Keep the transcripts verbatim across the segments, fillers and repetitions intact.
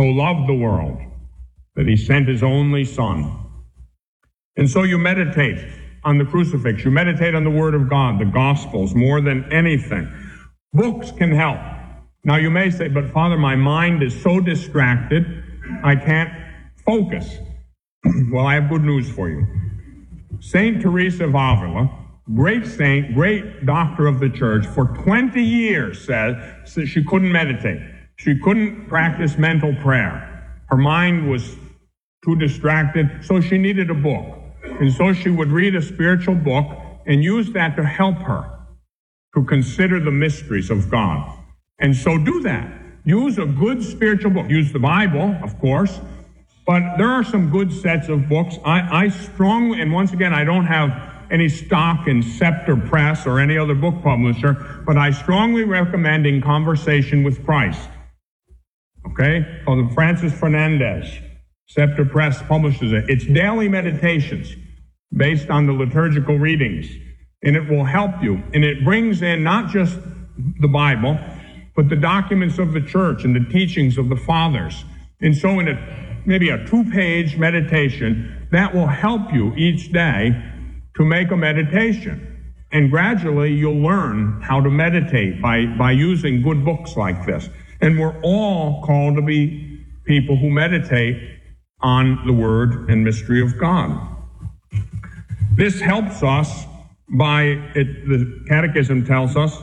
so loved the world that he sent his only Son. And so you meditate on the crucifix. You meditate on the Word of God, the Gospels, more than anything. Books can help. Now you may say, but Father, my mind is so distracted, I can't focus. Well, I have good news for you. Saint Teresa of Avila, great saint, great doctor of the church, for twenty years said so she couldn't meditate. She couldn't practice mental prayer. Her mind was too distracted, so she needed a book. And so she would read a spiritual book and use that to help her to consider the mysteries of God. And so do that. Use a good spiritual book. Use the Bible, of course, but there are some good sets of books. I, I strongly, and once again, I don't have any stock in Scepter Press or any other book publisher, but I strongly recommend In Conversation with Christ. Okay? Father Francis Fernandez, Scepter Press publishes it. It's daily meditations based on the liturgical readings, and it will help you. And it brings in not just the Bible, but the documents of the church and the teachings of the fathers. And so in a maybe a two-page meditation, that will help you each day to make a meditation. And gradually you'll learn how to meditate by, by using good books like this. And we're all called to be people who meditate on the Word and mystery of God. This helps us by, it, the Catechism tells us,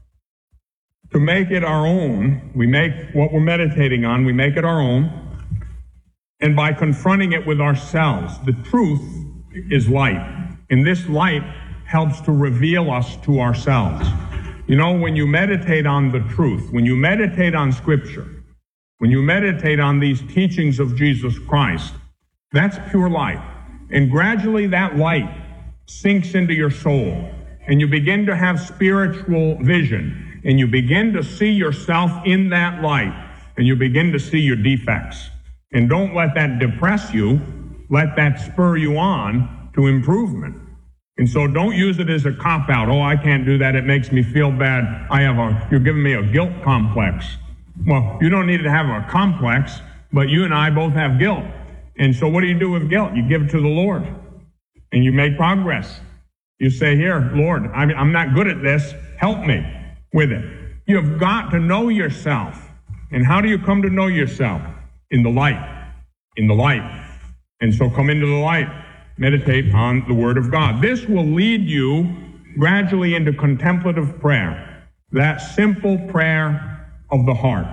to make it our own. We make what we're meditating on, we make it our own. And by confronting it with ourselves. The truth is light. And this light helps to reveal us to ourselves. You know, when you meditate on the truth, when you meditate on Scripture, when you meditate on these teachings of Jesus Christ, that's pure light. And gradually that light sinks into your soul. And you begin to have spiritual vision. And you begin to see yourself in that light. And you begin to see your defects. And don't let that depress you. Let that spur you on to improvement. And so don't use it as a cop-out. Oh, I can't do that. It makes me feel bad. I have a, you're giving me a guilt complex. Well, you don't need to have a complex, but you and I both have guilt. And so what do you do with guilt? You give it to the Lord. And you make progress. You say, here, Lord, I'm, I'm not good at this. Help me with it. You've got to know yourself. And how do you come to know yourself? In the light, in the light. And so come into the light, meditate on the Word of God. This will lead you gradually into contemplative prayer, that simple prayer of the heart.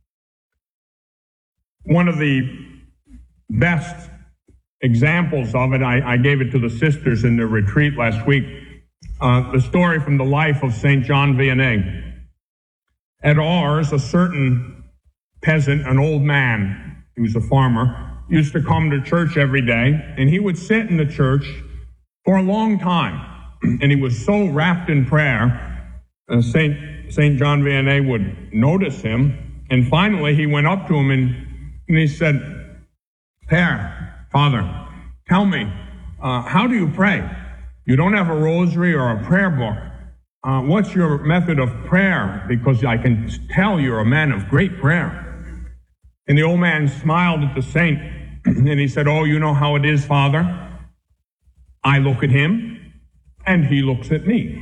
One of the best examples of it, I, I gave it to the sisters in the retreat last week, uh, the story from the life of Saint John Vianney. At Ars, a certain peasant, an old man, he was a farmer, used to come to church every day, and he would sit in the church for a long time. And he was so wrapped in prayer, uh, Saint Saint John Vianney would notice him, and finally he went up to him and, and he said, Père, Father, tell me, uh, how do you pray? You don't have a rosary or a prayer book. Uh, what's your method of prayer? Because I can tell you're a man of great prayer. And the old man smiled at the saint, and he said, oh, you know how it is, Father? I look at him, and he looks at me.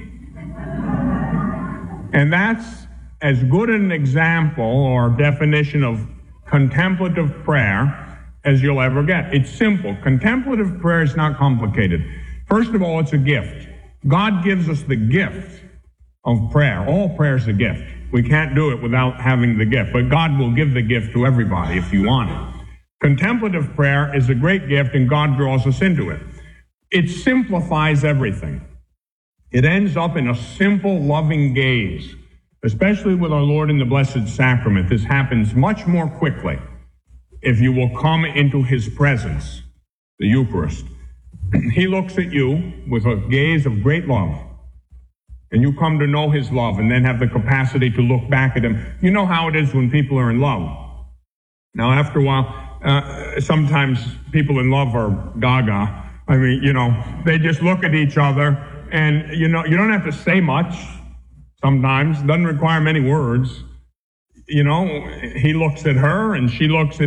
And that's as good an example or definition of contemplative prayer as you'll ever get. It's simple. Contemplative prayer is not complicated. First of all, it's a gift. God gives us the gift of prayer. All prayer is a gift. We can't do it without having the gift, but God will give the gift to everybody if you want it. Contemplative prayer is a great gift, and God draws us into it. It simplifies everything. It ends up in a simple, loving gaze, especially with our Lord in the Blessed Sacrament. This happens much more quickly if you will come into His presence, the Eucharist. He looks at you with a gaze of great love. And you come to know His love and then have the capacity to look back at Him. You know how it is when people are in love. Now, after a while, uh, sometimes people in love are gaga. I mean, you know, they just look at each other and, you know, you don't have to say much sometimes. It doesn't require many words. You know, he looks at her and she looks at